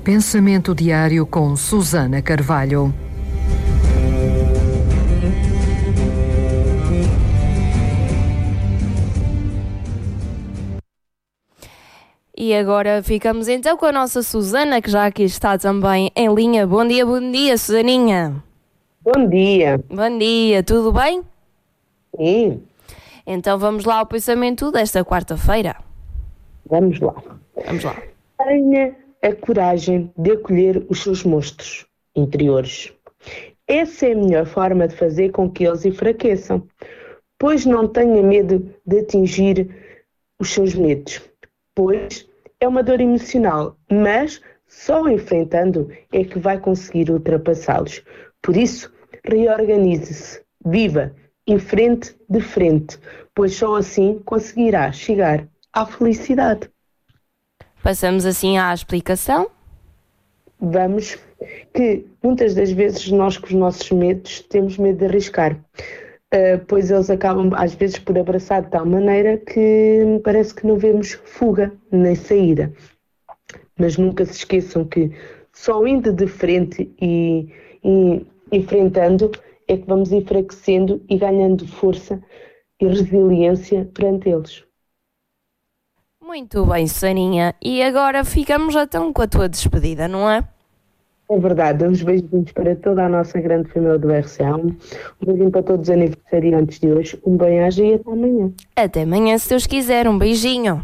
Pensamento Diário com Susana Carvalho. E agora ficamos então com a nossa Susana, que já aqui está também em linha. Bom dia, Susaninha. Bom dia. Bom dia, tudo bem? Sim. Então vamos lá ao pensamento desta quarta-feira. Vamos lá. Tenha a coragem de acolher os seus monstros interiores. Essa é a melhor forma de fazer com que eles enfraqueçam, pois não tenha medo de atingir os seus medos, pois é uma dor emocional, mas só enfrentando é que vai conseguir ultrapassá-los. Por isso, reorganize-se, viva, enfrente de frente, pois só assim conseguirá chegar à felicidade. Passamos assim à explicação. Vamos, que muitas das vezes nós com os nossos medos temos medo de arriscar, pois eles acabam às vezes por abraçar de tal maneira que parece que não vemos fuga nem saída. Mas nunca se esqueçam que só indo de frente e enfrentando é que vamos enfraquecendo e ganhando força e resiliência perante eles. Muito bem, Saninha. E agora ficamos então com a tua despedida, não é? É verdade, uns beijinhos para toda a nossa grande família do RCA, um beijinho para todos os aniversariantes de hoje, um bem-aja e até amanhã. Até amanhã, se Deus quiser, um beijinho.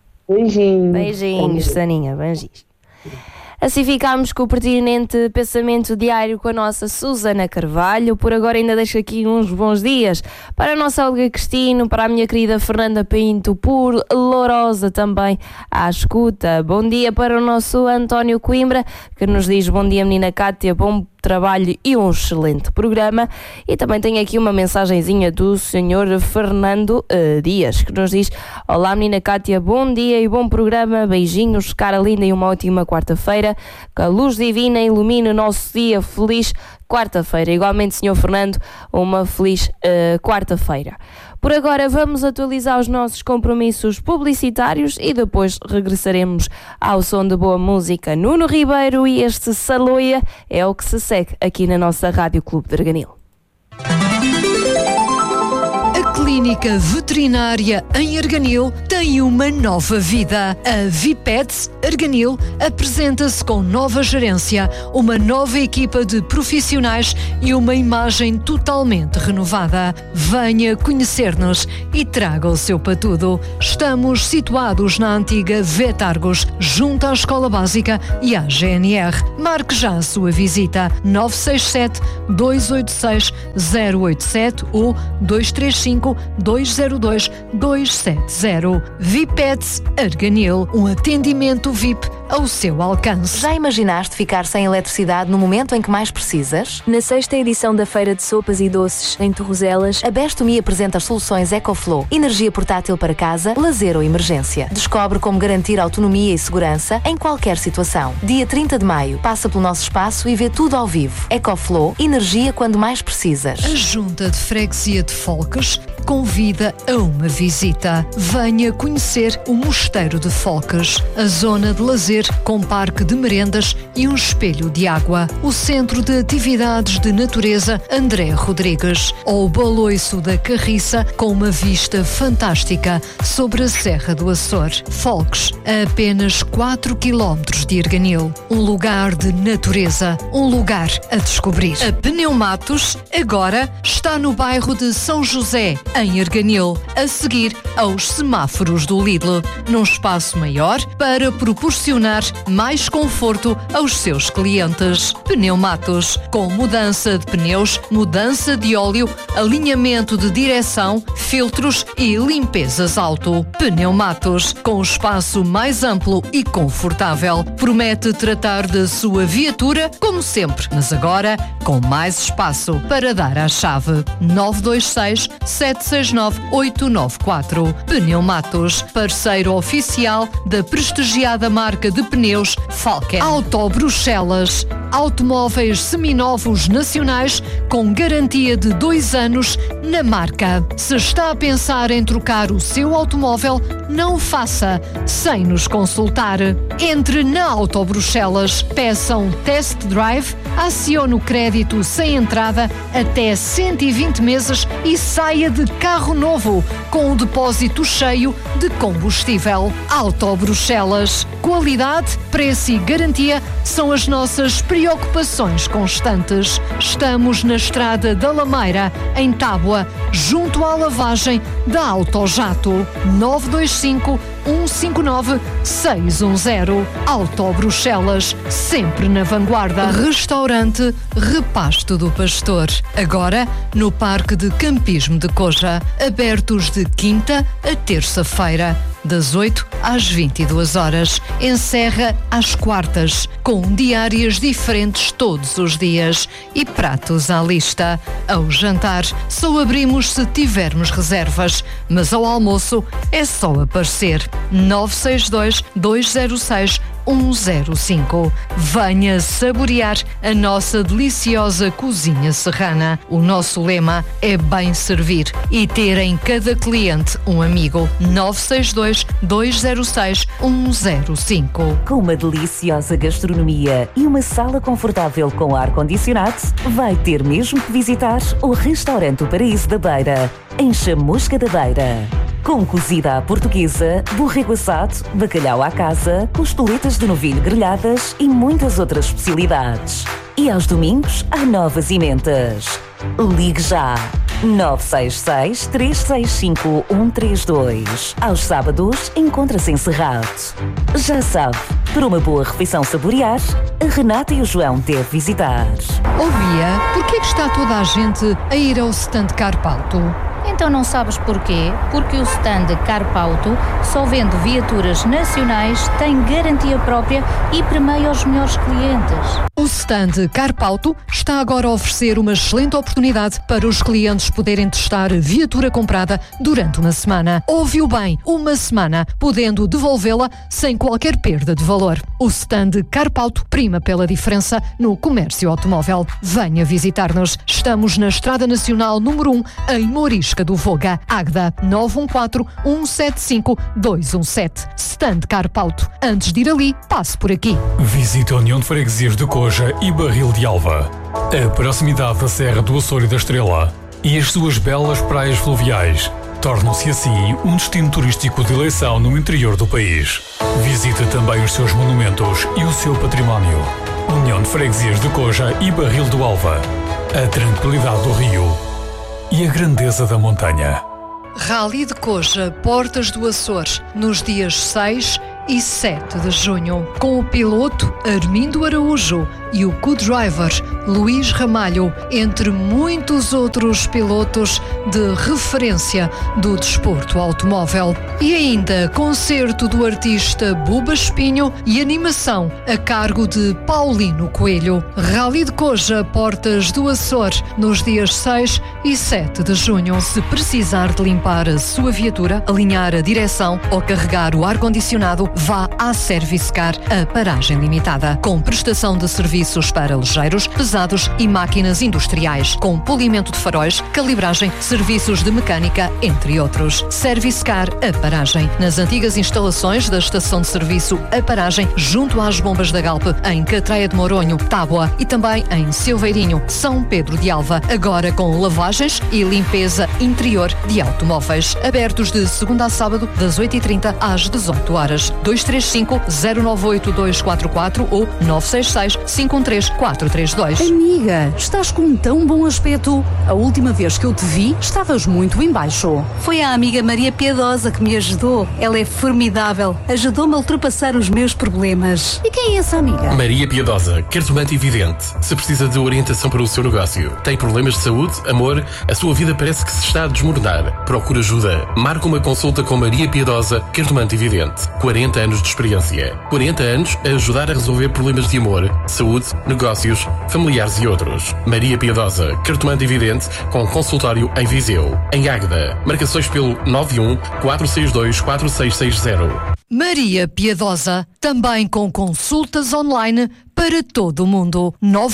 Beijinhos, Saninha, beijinhos. Assim ficámos com o pertinente pensamento diário com a nossa Susana Carvalho. Por agora ainda deixo aqui uns bons dias para a nossa Olga Cristino, para a minha querida Fernanda Pinto, por Lourosa também à escuta. Bom dia para o nosso António Coimbra, que nos diz bom dia menina Cátia, bom trabalho e um excelente programa. E também tenho aqui uma mensagenzinha do senhor Fernando Dias, que nos diz: olá menina Cátia, bom dia e bom programa, beijinhos, cara linda e uma ótima quarta-feira, que a luz divina ilumine o nosso dia, feliz quarta-feira. Igualmente, senhor Fernando, uma feliz quarta-feira. Por agora vamos atualizar os nossos compromissos publicitários e depois regressaremos ao som de boa música. Nuno Ribeiro e este Saloia é o que se segue aqui na nossa Rádio Clube de Arganil. A Clínica Veterinária em Arganil tem uma nova vida. A Vipets Arganil apresenta-se com nova gerência, uma nova equipa de profissionais e uma imagem totalmente renovada. Venha conhecer-nos e traga o seu patudo. Estamos situados na antiga Vetargos, junto à Escola Básica e à GNR. Marque já a sua visita. 967-286-087 ou 235-202-270. Vipets Arganil, um atendimento VIP ao seu alcance. Já imaginaste ficar sem eletricidade no momento em que mais precisas? Na 6ª edição da Feira de Sopas e Doces, em Torrozelas, a Best-Me apresenta as soluções EcoFlow, energia portátil para casa, lazer ou emergência. Descobre como garantir autonomia e segurança em qualquer situação. Dia 30 de maio, passa pelo nosso espaço e vê tudo ao vivo. EcoFlow, energia quando mais precisas. A Junta de Freguesia de Folques convida a uma visita. Venha conhecer o Mosteiro de Folques, a zona de lazer com parque de merendas e um espelho de água. O Centro de Atividades de Natureza André Rodrigues, ou o Baloiço da Carriça, com uma vista fantástica sobre a Serra do Açor. Folques, a apenas 4 km de Arganil. Um lugar de natureza, um lugar a descobrir. A Pneumatos agora está no bairro de São José, em Arganil, a seguir aos semáforos do Lidl, num espaço maior para proporcionar mais conforto aos seus clientes. Pneumatos, com mudança de pneus, mudança de óleo, alinhamento de direção, filtros e limpezas auto. Pneumatos, com o espaço mais amplo e confortável. Promete tratar da sua viatura como sempre, mas agora com mais espaço para dar à chave. 926-769-894. Pneumatos, parceiro oficial da prestigiada marca de pneus Falken. Auto Bruxelas, Automóveis seminovos nacionais com garantia de 2 anos na marca. Se está a pensar em trocar o seu automóvel, não o faça sem nos consultar. Entre na Auto Bruxelas, peça um test drive, acione o crédito sem entrada até 120 meses e saia de carro novo com o depósito cheio de combustível. Auto Bruxelas. Qualidade, preço e garantia são as nossas preocupações constantes. Estamos na Estrada da Lameira, em Tábua, junto à lavagem da Autojato. 925 159 610. Auto Bruxelas, sempre na vanguarda. Restaurante Repasto do Pastor. Agora no Parque de Campismo de Coja. Abertos de quinta a terça-feira, das 8 às 22 horas. Encerra às quartas, com diárias diferentes todos os dias e pratos à lista. Ao jantar, só abrimos se tivermos reservas, mas ao almoço é só aparecer. 962 206 105. Venha saborear a nossa deliciosa cozinha serrana. O nosso lema é bem servir e ter em cada cliente um amigo. 962 206 105. Com uma deliciosa gastronomia e uma sala confortável com ar-condicionado, vai ter mesmo que visitar o restaurante O Paraíso da Beira, em Chamusca da Beira. Com cozida à portuguesa, borrego assado, bacalhau à casa, costeletas de novilho grelhadas e muitas outras especialidades. E aos domingos, há novas emendas. Ligue já! 966 365 132. Aos sábados, encontra-se encerrado. Já sabe, para uma boa refeição saborear, a Renata e o João deve visitar. Bia, porquê é que está toda a gente a ir ao stand Carpauto? Então não sabes porquê? Porque o stand Carpauto só vende viaturas nacionais, tem garantia própria e premia os melhores clientes. O stand Carpauto está agora a oferecer uma excelente oportunidade para os clientes poderem testar a viatura comprada durante uma semana. Ouviu bem, uma semana, podendo devolvê-la sem qualquer perda de valor. O stand Carpauto prima pela diferença no comércio automóvel. Venha visitar-nos. Estamos na Estrada Nacional número 1, em Mourisca do Voga, Águeda. 914 175 217. Stand Carpauto. Antes de ir ali, passe por aqui. Visite a União de Freguesias de Coja e Barril de Alva. A proximidade da Serra do Açor e da Estrela e as suas belas praias fluviais tornam-se assim um destino turístico de eleição no interior do país. Visite também os seus monumentos e o seu património. União de Freguesias de Coja e Barril do Alva. A tranquilidade do rio e a grandeza da montanha. Rally de Coja, Portas do Açor, nos dias 6 e 7 de junho, com o piloto Armindo Araújo e o co-driver Luís Ramalho, entre muitos outros pilotos de referência do desporto automóvel. E ainda concerto do artista Buba Espinho e animação a cargo de Paulino Coelho. Rally de Coja, Portas do Açor, nos dias 6 e 7 de junho. Se precisar de limpar a sua viatura, alinhar a direção ou carregar o ar-condicionado, vá à Service Car, a paragem limitada, com prestação de serviços para ligeiros, pesados e máquinas industriais, com polimento de faróis, calibragem, serviços de mecânica, entre outros. Service Car, a paragem, nas antigas instalações da estação de serviço A Paragem, junto às bombas da Galp, em Catreia de Moronho, Tábua, e também em Silveirinho, São Pedro de Alva, agora com lavagens e limpeza interior de automóveis. Abertos de segunda a sábado, das 8h30 às 18 horas. 235-098-244 ou 966-513-432. Amiga, estás com um tão bom aspecto. A última vez que eu te vi, estavas muito em baixo. Foi a amiga Maria Piedosa que me ajudou. Ela é formidável. Ajudou-me a ultrapassar os meus problemas. E quem é essa amiga? Maria Piedosa, cartomante e vidente. Se precisa de orientação para o seu negócio, tem problemas de saúde, amor, a sua vida parece que se está a desmoronar. Procura ajuda. Marca uma consulta com Maria Piedosa, cartomante e vidente. 40 anos de experiência. 40 anos a ajudar a resolver problemas de amor, saúde, negócios, familiares e outros. Maria Piedosa, cartomante e vidente, com consultório em Viseu. Em Águeda. Marcações pelo 91-462-4660. Maria Piedosa, também com consultas online para todo o mundo.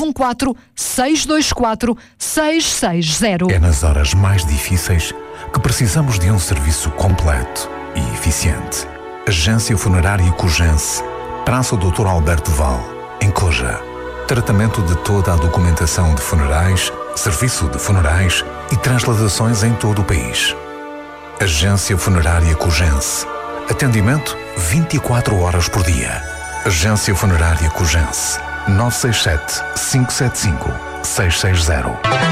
914-624-660. É nas horas mais difíceis que precisamos de um serviço completo e eficiente. Agência Funerária Cogense, Praça Dr. Alberto Val, em Coja. Tratamento de toda a documentação de funerais, serviço de funerais e transladações em todo o país. Agência Funerária Cogense. Atendimento 24 horas por dia. Agência Funerária Cogense. 967-575-660.